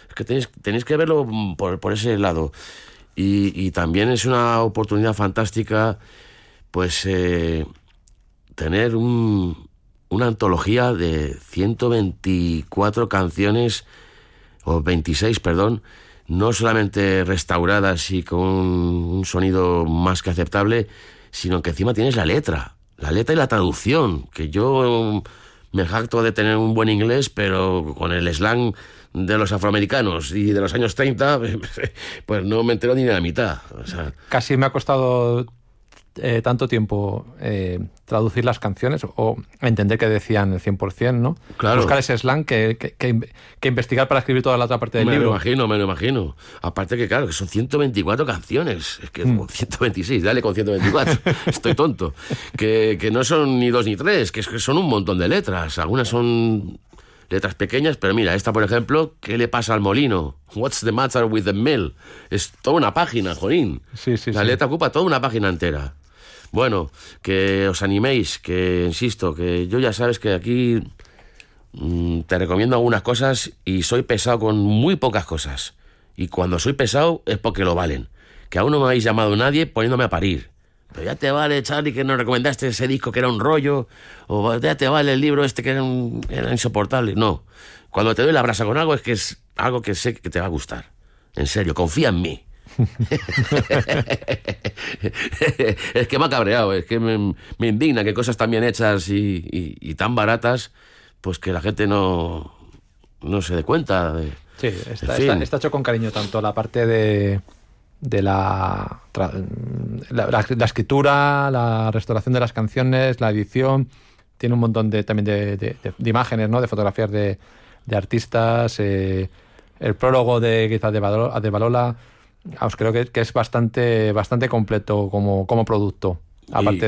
Es que tenéis que verlo por ese lado. Y también es una oportunidad fantástica, pues, tener una antología de 124 canciones, o 26, perdón, no solamente restauradas y con un sonido más que aceptable, sino que encima tienes la letra y la traducción, que yo me jacto de tener un buen inglés, pero con el slang de los afroamericanos y de los años 30, pues no me entero ni de la mitad. O sea, casi me ha costado tanto tiempo traducir las canciones o entender que decían el 100%, ¿no? Claro. Buscar ese slang que investigar para escribir toda la otra parte del libro. Me lo imagino. Aparte que, claro, que son 124 canciones. Es que 126, dale con 124. Estoy tonto. Que no son ni 2 ni 3, que son un montón de letras. Algunas son letras pequeñas, pero mira, esta, por ejemplo, ¿qué le pasa al molino? What's the matter with the mill? Es toda una página, jolín. Sí, la letra ocupa toda una página entera. Bueno, que os animéis, que insisto, que yo ya sabes que aquí te recomiendo algunas cosas y soy pesado con muy pocas cosas. Y cuando soy pesado es porque lo valen. Que aún no me habéis llamado nadie poniéndome a parir. Pero ya te vale, Charlie, que nos recomendaste ese disco que era un rollo, o ya te vale el libro este que era insoportable. No, cuando te doy la brasa con algo es que es algo que sé que te va a gustar. En serio, confía en mí. Es que me ha cabreado, es que me indigna que cosas tan bien hechas y tan baratas, pues que la gente no se dé cuenta. Sí, está hecho con cariño, tanto la parte de la escritura, la restauración de las canciones, la edición. Tiene un montón también de imágenes, ¿no? De fotografías de artistas, el prólogo quizás de Balola. Os creo que es bastante completo como producto, aparte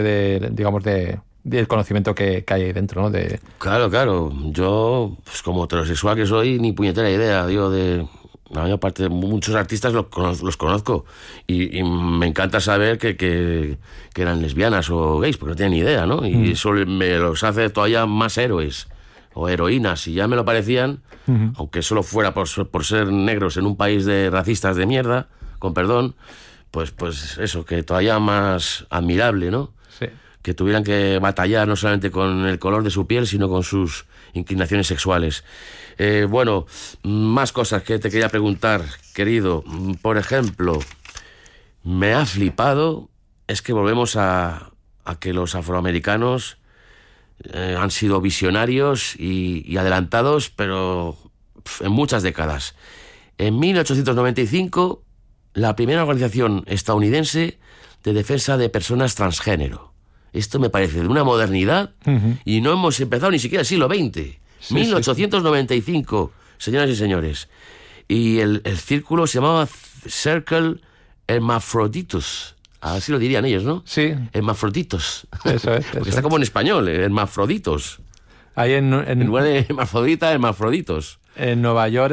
del conocimiento que hay ahí dentro, ¿no? Claro. Yo, pues como heterosexual que soy, ni puñetera idea, digo, de la mayor parte de muchos artistas los conozco y me encanta saber que eran lesbianas o gays, porque no tienen ni idea, ¿no? Y eso me los hace todavía más héroes o heroínas, si ya me lo parecían, aunque solo fuera por ser negros en un país de racistas de mierda, con perdón, pues eso, que todavía más admirable, ¿no? Sí. Que tuvieran que batallar no solamente con el color de su piel, sino con sus inclinaciones sexuales. Bueno, más cosas que te quería preguntar, querido. Por ejemplo, me ha flipado, es que volvemos a que los afroamericanos han sido visionarios y adelantados, pero en muchas décadas. En 1895, la primera organización estadounidense de defensa de personas transgénero. Esto me parece de una modernidad y no hemos empezado ni siquiera el siglo XX. Sí, 1895, señoras y señores. Y el círculo se llamaba Circle Hermaphroditus. Así lo dirían ellos, ¿no? Sí. Hermafroditos. Eso es. Porque está como en español, hermafroditos. Ahí en lugar de hermafrodita, hermafroditos. En Nueva York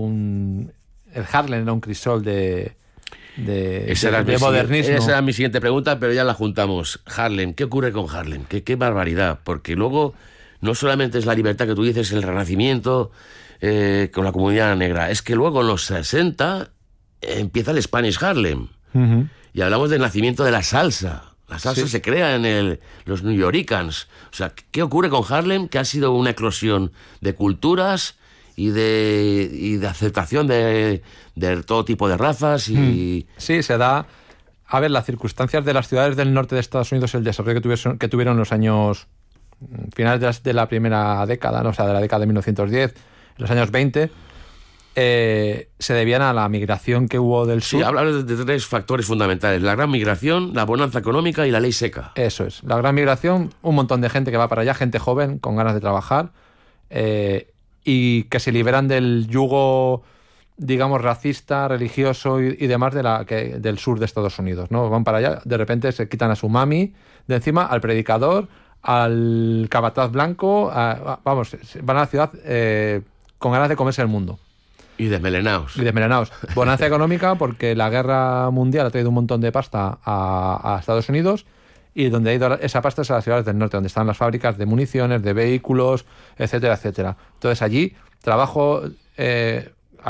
el Harlem era un crisol de modernismo. Esa era mi siguiente pregunta, pero ya la juntamos. Harlem, ¿qué ocurre con Harlem? Qué barbaridad, porque luego no solamente es la libertad que tú dices, el renacimiento con la comunidad negra, es que luego en los 60 empieza el Spanish Harlem. Y hablamos del nacimiento de la salsa. La salsa se crea en los New Yorkers. O sea, ¿qué ocurre con Harlem? Que ha sido una eclosión de culturas y de aceptación de todo tipo de razas y... Sí, se da... A ver, las circunstancias de las ciudades del norte de Estados Unidos, el desarrollo que tuvieron los años... finales de la primera década, ¿no? O sea, de la década de 1910, los años 20... se debían a la migración que hubo del sur. Sí, hablas de 3 factores fundamentales: la gran migración, la bonanza económica y la ley seca. Eso es, la gran migración, un montón de gente que va para allá, gente joven con ganas de trabajar, y que se liberan del yugo, digamos, racista, religioso y demás del sur de Estados Unidos, ¿no? Van para allá, de repente se quitan a su mami de encima, al predicador, al capataz blanco, van a la ciudad con ganas de comerse el mundo. Y desmelenaos. Bonanza económica, porque la guerra mundial ha traído un montón de pasta a Estados Unidos, y donde ha ido esa pasta es a las ciudades del norte, donde están las fábricas de municiones, de vehículos, etcétera, etcétera. Entonces allí, trabajo